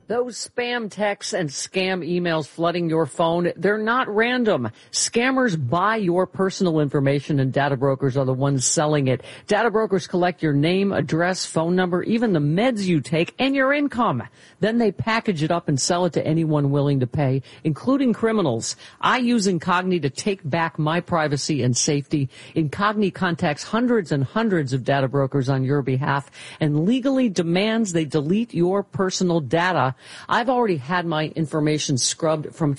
Those spam texts and scam emails flooding your phone, they're not random. Scammers buy your personal information and data brokers are the ones selling it. Data brokers collect your name, address, phone number, even the meds you take, and your income. Then they package it up and sell it to anyone willing to pay, including criminals. I use Incogni to take back my privacy and safety. Incogni contacts hundreds and hundreds of data brokers on your behalf and legally demands they delete your personal data. I've already had my information scrubbed from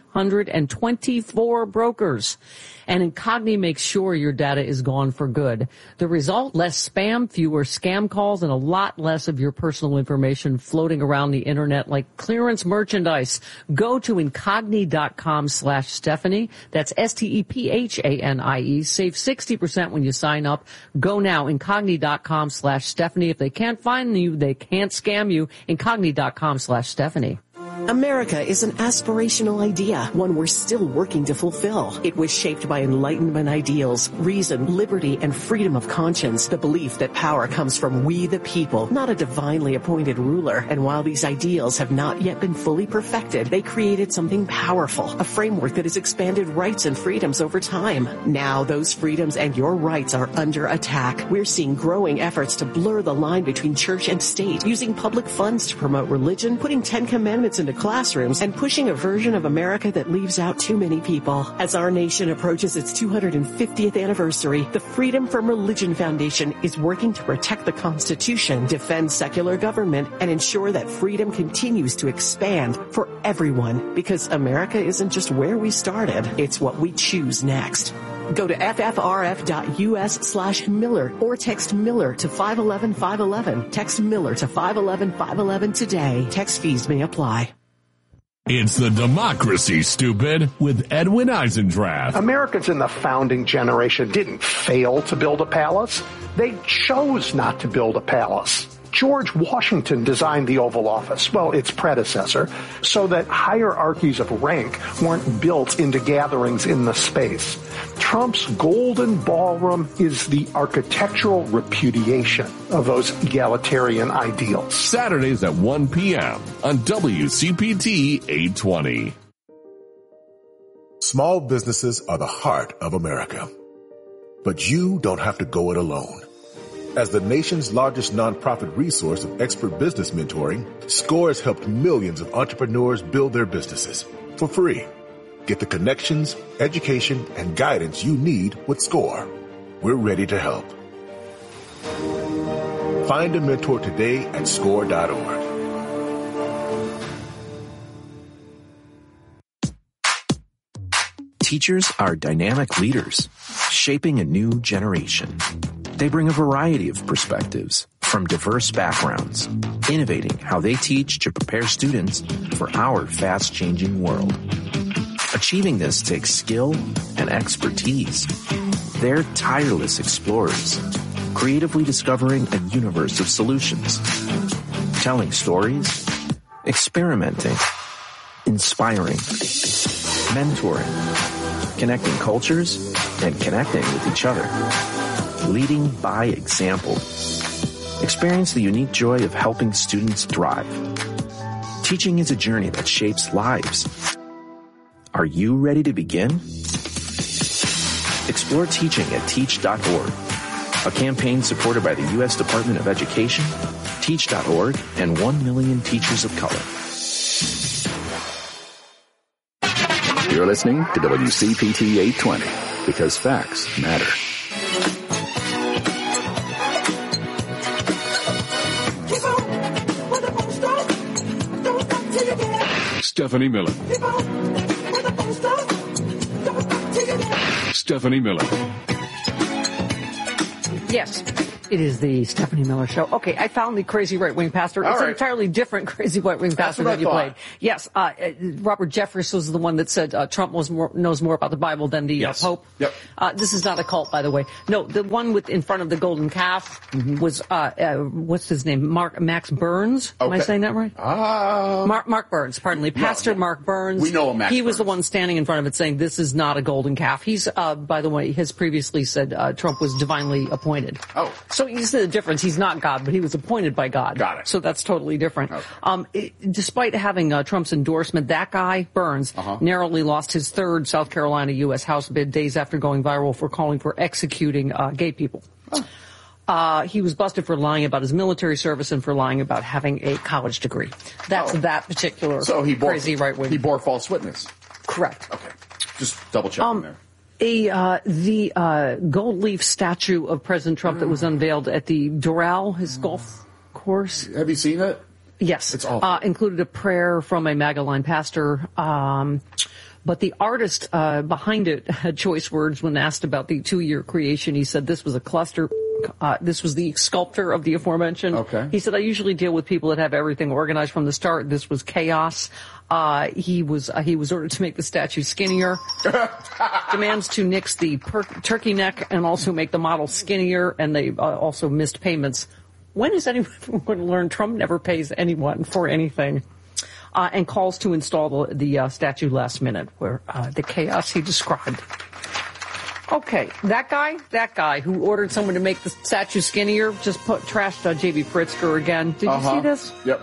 324 brokers. And Incogni makes sure your data is gone for good. The result? Less spam, fewer scam calls, and a lot less of your personal information floating around the internet like clearance merchandise. Go to Incogni.com/Stephanie. That's STEPHANIE. Save 60% when you sign up. Go now, Incogni.com/Stephanie. If they can't find you, they can't scam you. Incogni.com/Stephanie. America is an aspirational idea, one we're still working to fulfill. It was shaped by Enlightenment ideals, reason, liberty, and freedom of conscience, the belief that power comes from we the people, not a divinely appointed ruler. And while these ideals have not yet been fully perfected, they created something powerful, a framework that has expanded rights and freedoms over time. Now those freedoms and your rights are under attack. We're seeing growing efforts to blur the line between church and state, using public funds to promote religion, putting 10 Commandments into classrooms, and pushing a version of America that leaves out too many people. As our nation approaches its 250th anniversary, the Freedom from Religion Foundation is working to protect the Constitution, defend secular government, and ensure that freedom continues to expand for everyone. Because America isn't just where we started, it's what we choose next. Go to ffrf.us/Miller or text Miller to 511-511. Text Miller to 511-511 today. Text fees may apply. It's the Democracy, Stupid, with Edwin Eisendrath. Americans in the founding generation didn't fail to build a palace. They chose not to build a palace. George Washington designed the Oval Office, well, its predecessor, so that hierarchies of rank weren't built into gatherings in the space. Trump's Golden Ballroom is the architectural repudiation of those egalitarian ideals. Saturdays at 1 p.m. on WCPT 820. Small businesses are the heart of America. But you don't have to go it alone. As the nation's largest nonprofit resource of expert business mentoring, SCORE has helped millions of entrepreneurs build their businesses for free. Get the connections, education, and guidance you need with SCORE. We're ready to help. Find a mentor today at SCORE.org. Teachers are dynamic leaders, shaping a new generation. They bring a variety of perspectives from diverse backgrounds, innovating how they teach to prepare students for our fast-changing world. Achieving this takes skill and expertise. They're tireless explorers, creatively discovering a universe of solutions, telling stories, experimenting, inspiring, mentoring, connecting cultures, and connecting with each other. Leading by example. Experience the unique joy of helping students thrive. Teaching is a journey that shapes lives. Are you ready to begin? Explore teaching at teach.org, a campaign supported by the U.S. Department of Education, teach.org, and 1 million teachers of color. You're listening to WCPT 820, because facts matter. Stephanie Miller. Stephanie Miller. Yes, it is the Stephanie Miller Show. Okay, I found the crazy right-wing pastor. It's an entirely different crazy right-wing pastor that you played. Yes, Robert Jeffress was the one that said Trump knows more about the Bible than the Pope. Yep. This is not a cult, by the way. No, the one in front of the golden calf was, what's his name? Max Burns? Okay. Am I saying that right? Mark Burns, pardon me. Pastor Mark Burns. We know him, Max He was Burns. the one standing in front of it saying this is not a golden calf. He's, by the way, has previously said Trump was divinely appointed. Oh. So you see the difference. He's not God, but he was appointed by God. Got it. So that's totally different. Okay. Despite having Trump's endorsement, that guy, Burns, narrowly lost his third South Carolina U.S. House bid days after going viral for calling for executing gay people. He was busted for lying about his military service and for lying about having a college degree. That's that particular crazy right wing. He bore false witness. Correct. Okay. Just double checking there. The gold leaf statue of President Trump that was unveiled at the Doral, his golf course. Have you seen it? Yes. It's awful. Included a prayer from a MAGA-line pastor. But the artist behind it had choice words when asked about the 2-year creation. He said this was a cluster. This was the sculptor of the aforementioned. Okay. He said, I usually deal with people that have everything organized from the start. This was chaos. He was ordered to make the statue skinnier. Demands to nix the turkey neck and also make the model skinnier. And they also missed payments. When is anyone going to learn Trump never pays anyone for anything? And calls to install the statue last minute, where the chaos he described. Okay, that guy who ordered someone to make the statue skinnier just trashed J.B. Pritzker again. Did you see this? Yep.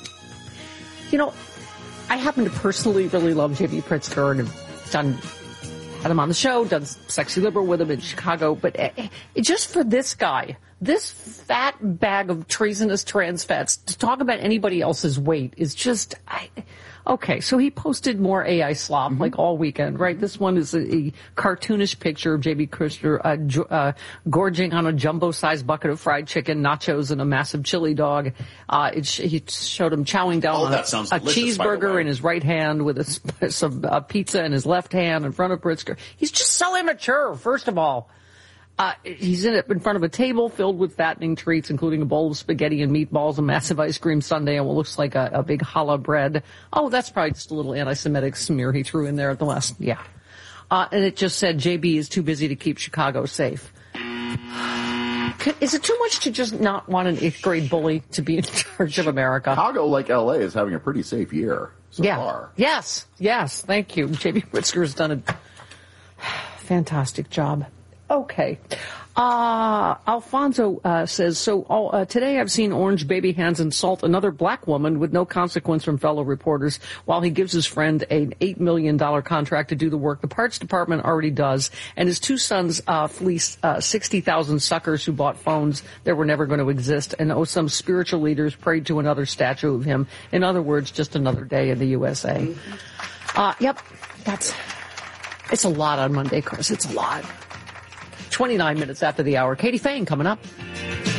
You know, I happen to personally really love J.B. Pritzker and had him on the show, done Sexy Liberal with him in Chicago, but just for this guy, this fat bag of treasonous trans fats, to talk about anybody else's weight is just... Okay, so he posted more AI slop like all weekend, right? This one is a cartoonish picture of J.B. Pritzker gorging on a jumbo-sized bucket of fried chicken, nachos, and a massive chili dog. He showed him chowing down on a cheeseburger in his right hand with some pizza in his left hand in front of Pritzker. He's just so immature, first of all. He's in front of a table filled with fattening treats, including a bowl of spaghetti and meatballs, a massive ice cream sundae, and what looks like a big challah bread. Oh, that's probably just a little anti-Semitic smear he threw in there at the last, and it just said, JB is too busy to keep Chicago safe. Is it too much to just not want an 8th grade bully to be in charge of America? Chicago, like L.A., is having a pretty safe year so far. Yes, thank you. J.B. Pritzker has done a fantastic job. Okay. Alfonso says, today I've seen Orange Baby Hands insult another black woman with no consequence from fellow reporters while he gives his friend an $8 million contract to do the work the parts department already does, and his 2 sons fleeced 60,000 suckers who bought phones that were never going to exist, and some spiritual leaders prayed to another statue of him. In other words, just another day in the USA. It's a lot on Monday, Chris. It's a lot. 29 minutes after the hour. Katie Fain coming up.